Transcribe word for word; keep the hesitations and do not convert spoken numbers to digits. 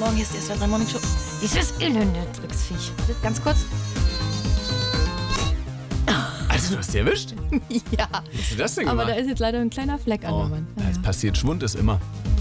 Morgen, hier ist die S W R drei Morning Show. Dieses elende Drecksviech. Ganz kurz. Also, du hast sie erwischt? Ja. Wie hast du das denn Aber gemacht? da ist jetzt leider ein kleiner Fleck an Oh, der Wand. es passiert, Schwund ist immer.